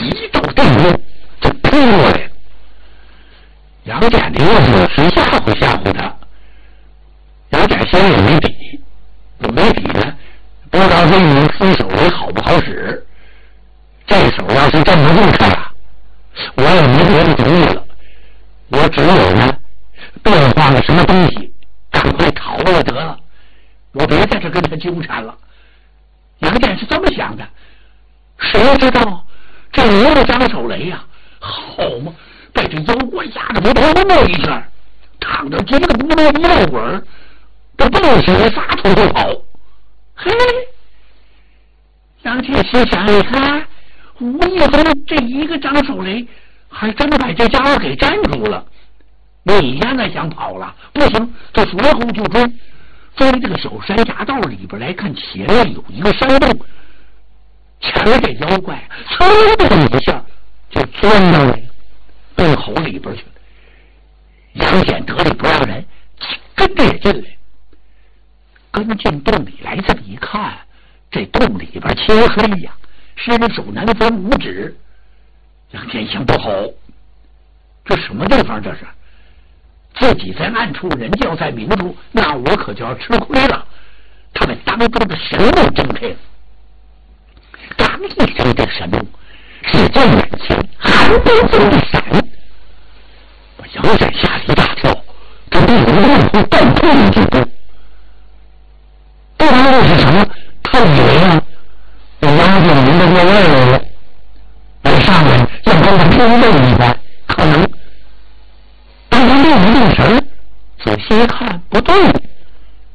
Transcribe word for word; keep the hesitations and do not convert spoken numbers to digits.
一道电光就扑过来了。杨戬的意思是吓唬吓唬他。杨戬心里没底，有没底呢？不知道这名新手雷好不好使。这手要是站不住他啊，我也没别的主意了，我只有呢变化了什么东西，赶快逃了得了，我别在这跟他纠缠了。杨戬是这么想的，谁知道这五个张手雷呀、啊，好嘛，被这妖怪吓得不头那一下，躺着急得咕噜一漏滚，这不起来撒腿就跑。嘿，杨戬心想，你看无意中这一个张手雷还真的把这家伙给站住了。你现在想跑了不行，这随后就追。追这个小山崖道里边来看，前面有一个山洞，前面这妖怪嗖的一下就钻到了洞口里边去了。杨戬得理不让人，跟着也进来，跟进洞里来，这么一看，这洞里边漆黑呀，伸手难分五指。杨戬想不好，这什么地方这是？自己在暗处，人就要在明处，那我可就要吃亏了。他们当中的神目睁开了，刚一开这神目，只见眼前寒冰中的闪，把杨戬吓了一大跳，这地里面会倒退了几步。不知道是什么，他以为啊，我杨戬明白过味来了，在上面要跟他拼命一番，可能。当他定一定神，仔细一看，不对呀，